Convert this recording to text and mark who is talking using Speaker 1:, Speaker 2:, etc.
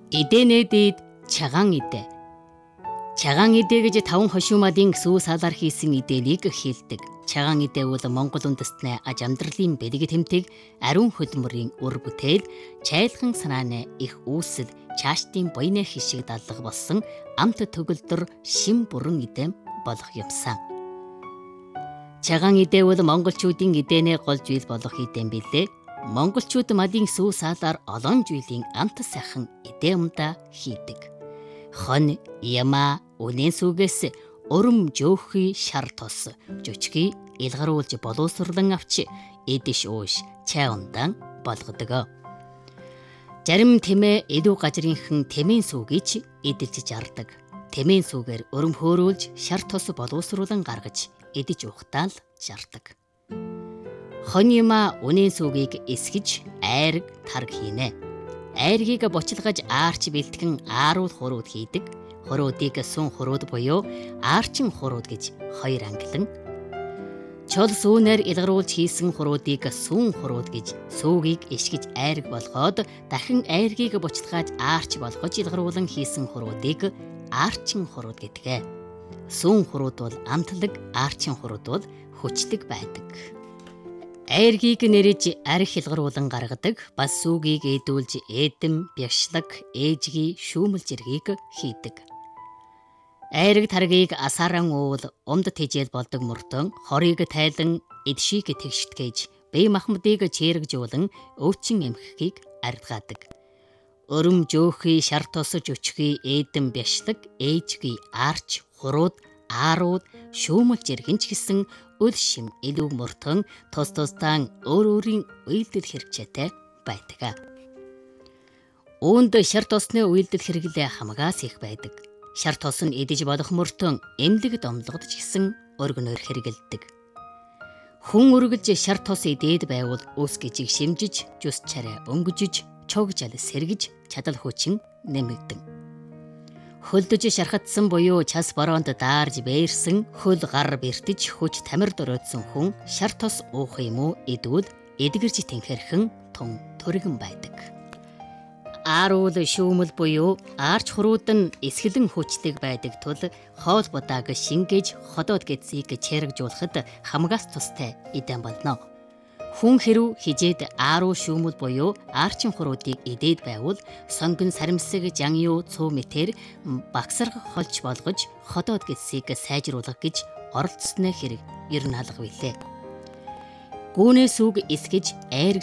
Speaker 1: Эдэнэ дээд чагаан идэ. Чагаан идэ гэж 5 хошуумадын сүү салаар хийсэн эдэнийг хэлдэг. Чагаан идэ бол Монгол үндэстний аж амьдралын бэлэг тэмдэг, ариун хөдөлмөрийн үр бүтээл, чайлхан санааны их үүсэл, чаашдын буйны хишиг дадлаг болсон амт төгөлдөр шим бүрэн идэм болох юмсан. Чагаан идэ бол монголчуудын эдэнэ гол зүйл болох идэм билээ. Монголчууд мадын сүү саалаар олон жилийн амт сайхан эдэмда хийдэг. Хон, яма, үнэн сүгээс өрөм жөөхий шар тос, жөчгий илгаруулж боловсрлан авч эдэш ууш чай ундан болгодог. Зарим тэмээ эдүү гажрынхан тэмээн сүгийч эдэлж жардаг. Тэмээн сүгээр өрөм хөөрүүлж шар тос боловсруулан гаргаж эдэж уухтаа л жардаг. Хонима үнэн сүгийг эсгэж айраг тарг хийнэ. Айргийг бочилгаж аарч бэлтгэн ааруул хурууд хийдэг. Хуруудыг сүн хурууд буюу аарчин хурууд гэж хоёр ангилан. Чол сүүнээр илгаруулж хийсэн хуруудыг сүн хурууд гэж сүүгийг эшгэж айраг болгоод дахин айргийг бочилгааж аарч болгож илгаруулан хийсэн хуруудыг аарчин хурууд гэдэг. Сүн хурууд бол амтлаг, аарчин хурууд бол хүчдэг байдаг. Айргийг нэрэж арх илгаруулан гаргадаг, бас сүгийг эдүүлж эдэм, бяшлаг, ээжгийн шүүмэл зэргийг хийдэг. Айраг таргийг асааран уул умд тэжээл болдог мөртөн хорийг тайлан эдшийг тэгштгэж бие махбодыг чирэгжүүлэн өвчин эмхгийг арилгаадаг. Өрөм жөөхий шар тос жөчгий эдэм бяшлаг ээжгийн аарч хурууд аарууд шүүмэл зэрэгч гэсэн үл шим илүү мөртөн тус тусдаа өөрийн үйлдэл хэрэгцээтэй байдаг. Үүнд шар тосны үйлдэл хэрэглээ хамгаас их байдаг. Шар тос нь эдэж болох мөртөн эмнэлэг домлогдож гисэн өргөнөөр хэрэгэлдэг. Хүн үргэлж шар тос эдээд байвал ус гижиг шимжиж, жүс царай өнгөжж, чогжал сэргэж чадал хүчин нэмэгдэн. Хөлдөж шархатсан буюу час бороонд даарж бээрсэн хөл гар бэртэж хүч тамир дөрөөдсөн хүн шар тос уух юм уу эдвэл эдгэрж тэнхэрхэн тун төргөн байдаг. Ааруул шүүмэл буюу аарч хурууд нь эсгэлэн хүчдэг байдаг тул хоол будааг шингээж ходоод гэдсийг чирэгжүүлэхэд хамгаас тустай эдэм болно. Хүн хэрв хижээд ааруу шүүмэл буюу аарчин хуруудыг эдээд байвал сонгон саримсаг жанью цуу мэтэр багсарга холж болгож ходоод гэдсийг сайжруулах гэж оролцсны хэрэг ер нь алга билээ. Гүүнээ сүг эсгэж айраг